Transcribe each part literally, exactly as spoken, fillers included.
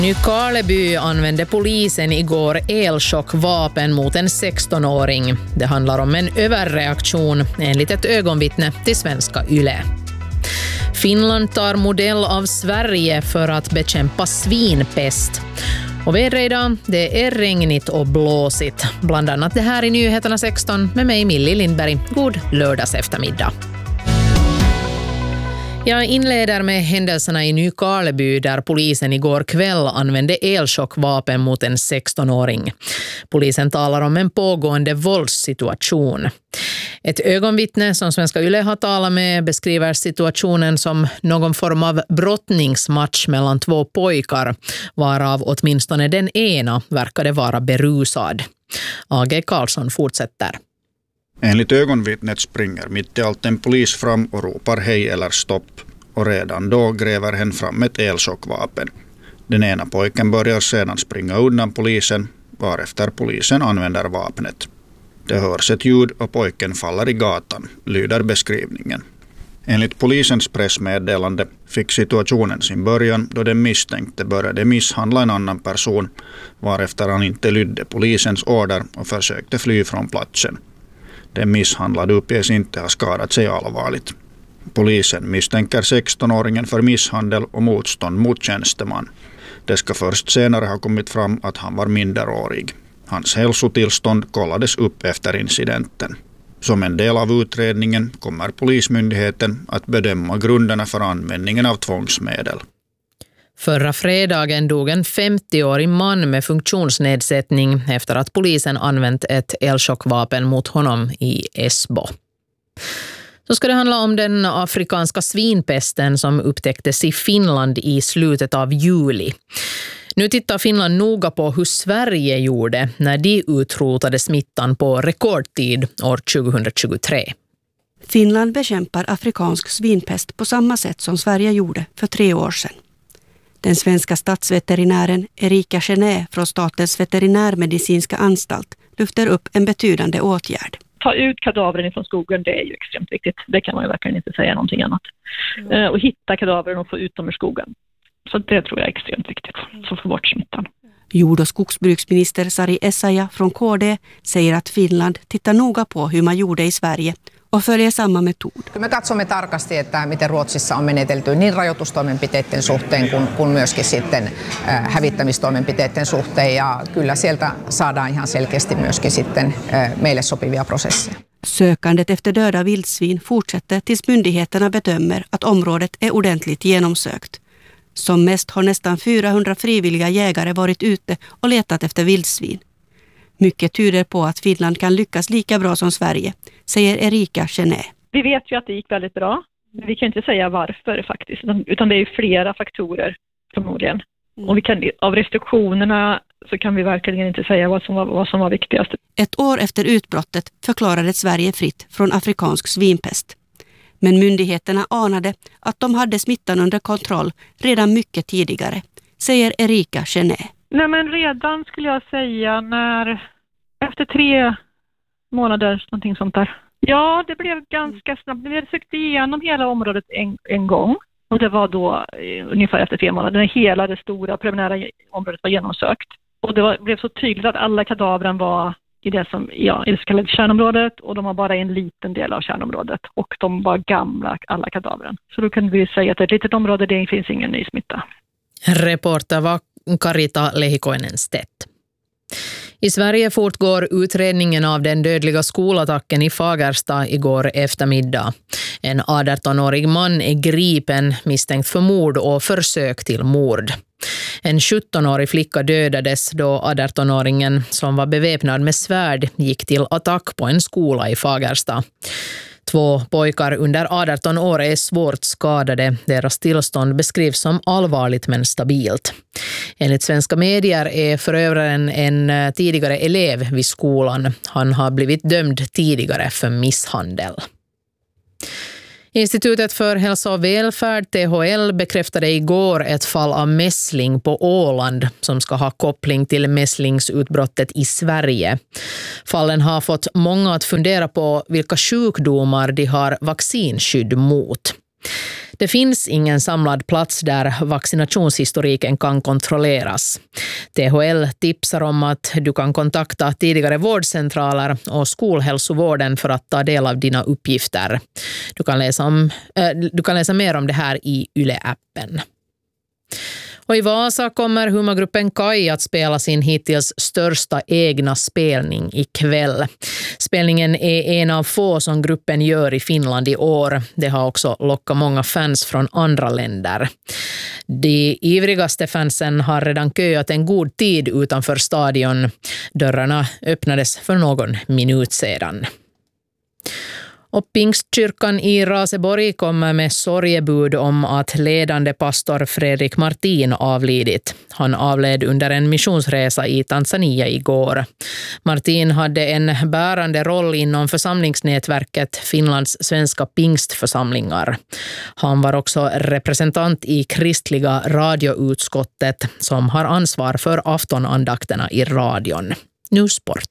Nykarleby använde polisen igår elchockvapen mot en sexton-åring. Det handlar om en överreaktion enligt ett ögonvittne till svenska Yle. Finland tar modell av Sverige för att bekämpa svinpest. Och vädret idag, det är regnigt och blåsigt. Bland annat det här i Nyheterna sexton med mig Millie Lindberg. God lördags eftermiddag. Jag inleder med händelserna i Nykarleby där polisen igår kväll använde elchockvapen mot en sexton-åring. Polisen talar om en pågående våldssituation. Ett ögonvittne som svenska Yle har talat med beskriver situationen som någon form av brottningsmatch mellan två pojkar, varav åtminstone den ena verkade vara berusad. A G Karlsson fortsätter. Enligt ögonvittnet springer mitt i allt en polis fram och ropar hej eller stopp, och redan då gräver hen fram ett elchockvapen. Den ena pojken börjar sedan springa undan polisen, varefter polisen använder vapnet. Det hörs ett ljud och pojken faller i gatan, lyder beskrivningen. Enligt polisens pressmeddelande fick situationen sin början då den misstänkte började misshandla en annan person, varefter han inte lydde polisens order och försökte fly från platsen. Den misshandlade uppges inte ha skadat sig allvarligt. Polisen misstänker sexton-åringen för misshandel och motstånd mot tjänsteman. Det ska först senare ha kommit fram att han var minderårig. Hans hälsotillstånd kollades upp efter incidenten. Som en del av utredningen kommer polismyndigheten att bedöma grunderna för användningen av tvångsmedel. Förra fredagen dog en femtioårig man med funktionsnedsättning efter att polisen använt ett elchockvapen mot honom i Esbo. Så ska det handla om den afrikanska svinpesten som upptäcktes i Finland i slutet av juli. Nu tittar Finland noga på hur Sverige gjorde när de utrotade smittan på rekordtid år tjugohundratjugotre. Finland bekämpar afrikansk svinpest på samma sätt som Sverige gjorde för tre år sedan. Den svenska statsveterinären Erika Gené från Statens veterinärmedicinska anstalt lyfter upp en betydande åtgärd. Ta ut kadavren från skogen, det är ju extremt viktigt. Det kan man ju verkligen inte säga någonting annat. Mm. Och hitta kadavren och få ut dem ur skogen. Så det tror jag är extremt viktigt, så få bort smittan. Jord- och skogsbruksminister Sari Essayah från K D säger att Finland tittar noga på hur man gjorde i Sverige och följer samma metod. Me katsomme tarkasti, että miten Ruotsissa on menetelty niin rajoitustoimenpiteiden suhteen kuin, kuin myöskin sitten äh, hävittämistoimenpiteiden suhteen. Ja kyllä sieltä saadaan ihan selkeästi myöskin sitten äh, meille sopivia prosesseja. Sökandet efter döda vildsvin fortsätter tills myndigheterna bedömer att området är ordentligt genomsökt. Som mest har nästan fyrahundra frivilliga jägare varit ute och letat efter vildsvin. Mycket tyder på att Finland kan lyckas lika bra som Sverige, säger Erika Gené. Vi vet ju att det gick väldigt bra. Vi kan inte säga varför faktiskt, utan det är flera faktorer förmodligen. Mm. Och vi kan, av restriktionerna så kan vi verkligen inte säga vad som var, vad som var viktigast. Ett år efter utbrottet förklarade Sverige fritt från afrikansk svinpest. Men myndigheterna anade att de hade smittan under kontroll redan mycket tidigare, säger Erika Gené. Nej, men redan skulle jag säga när efter tre månader, någonting sånt där. Ja, det blev ganska snabbt. Vi hade sökt igenom hela området en, en gång. Och det var då eh, ungefär efter tre månader när hela det stora preliminära området var genomsökt. Och det var, blev så tydligt att alla kadavren var i det som, ja, i det så kallade kärnområdet, och de var bara en liten del av kärnområdet. Och de var gamla, alla kadavren. Så då kunde vi säga att det är ett litet område, det finns ingen ny smitta. Reporter var Karita Lehikoinen-Stedt. I Sverige fortgår utredningen av den dödliga skolattacken i Fagersta igår eftermiddag. En artonårig man är gripen misstänkt för mord och försök till mord. En sjuttonårig flicka dödades då artonåringen som var beväpnad med svärd gick till attack på en skola i Fagersta. Två pojkar under arton år är svårt skadade. Deras tillstånd beskrivs som allvarligt men stabilt. Enligt svenska medier är förövaren en tidigare elev vid skolan. Han har blivit dömd tidigare för misshandel. Institutet för hälsa och välfärd, T H L, bekräftade igår ett fall av mässling på Åland som ska ha koppling till mässlingsutbrottet i Sverige. Fallen har fått många att fundera på vilka sjukdomar de har vaccinskydd mot. Det finns ingen samlad plats där vaccinationshistoriken kan kontrolleras. T H L tipsar om att du kan kontakta tidigare vårdcentraler och skolhälsovården för att ta del av dina uppgifter. Du kan läsa, om, äh, du kan läsa mer om det här i Yle-appen. Och i Vasa kommer humorgruppen Kai att spela sin hittills största egna spelning ikväll. Spelningen är en av få som gruppen gör i Finland i år. Det har också lockat många fans från andra länder. De ivrigaste fansen har redan köat en god tid utanför stadion. Dörrarna öppnades för någon minut sedan. Och Pingstkyrkan i Raseborg kommer med sorgebud om att ledande pastor Fredrik Martin avlidit. Han avled under en missionsresa i Tanzania igår. Martin hade en bärande roll inom församlingsnätverket Finlands svenska pingstförsamlingar. Han var också representant i kristliga radioutskottet som har ansvar för aftonandakterna i radion. Nu sport.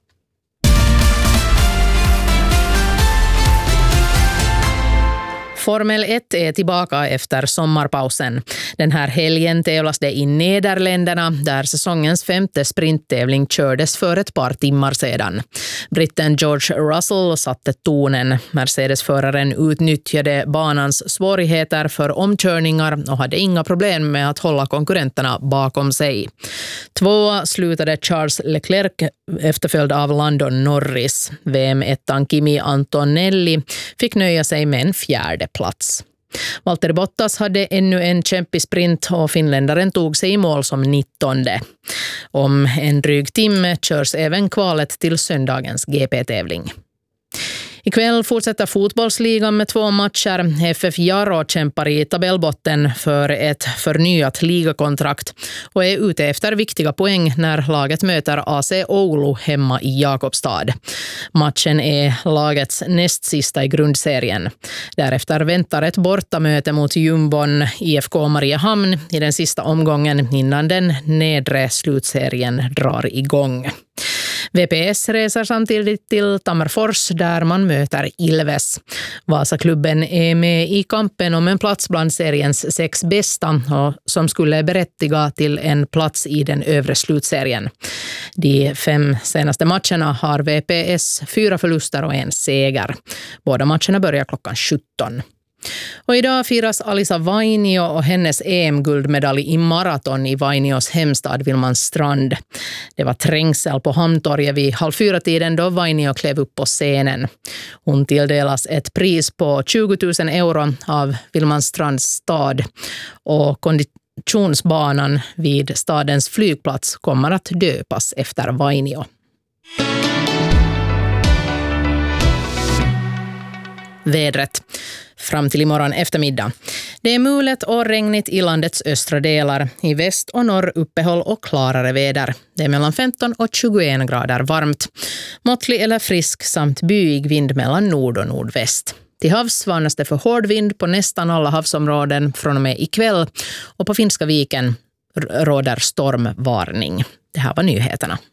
Formel ett är tillbaka efter sommarpausen. Den här helgen tävlas det i Nederländerna där säsongens femte sprinttävling kördes för ett par timmar sedan. Britten George Russell satte tonen. Mercedes-föraren utnyttjade banans svårigheter för omkörningar och hade inga problem med att hålla konkurrenterna bakom sig. Tvåa slutade Charles Leclerc efterföljd av Lando Norris. V M-ettan Kimi Antonelli fick nöja sig med en fjärde plats. Valtteri Bottas hade ännu en kämpig sprint och finländaren tog sig i mål som nittonde. Om en dryg timme körs även kvalet till söndagens G P-tävling. Ikväll fortsätter fotbollsligan med två matcher. F F Jaro kämpar i tabellbotten för ett förnyat ligakontrakt och är ute efter viktiga poäng när laget möter A C Oulu hemma i Jakobstad. Matchen är lagets näst sista i grundserien. Därefter väntar ett bortamöte mot Jumbon I F K Mariehamn i den sista omgången innan den nedre slutserien drar igång. V P S reser samtidigt till Tammerfors där man möter Ilves. Vasaklubben är med i kampen om en plats bland seriens sex bästa och som skulle berättiga till en plats i den övre slutserien. De fem senaste matcherna har V P S fyra förluster och en seger. Båda matcherna börjar klockan sjutton. Och idag firas Alisa Vainio och hennes E M-guldmedalj i maraton i Vainios hemstad Vilmanstrand. Det var trängsel på Hamntorget vid halv fyra tiden då Vainio klev upp på scenen. Hon tilldelas ett pris på tjugo tusen euro av Vilmanstrands stad och konditionsbanan vid stadens flygplats kommer att döpas efter Vainio. Vädret. Fram till imorgon eftermiddag. Det är mulet och regnigt i landets östra delar. I väst och norr uppehåll och klarare väder. Det är mellan femton och tjugoen grader varmt. Måttlig eller frisk samt byig vind mellan nord och nordväst. Till havs varnas det för hård vind på nästan alla havsområden från och med ikväll. Och på Finska viken råder stormvarning. Det här var nyheterna.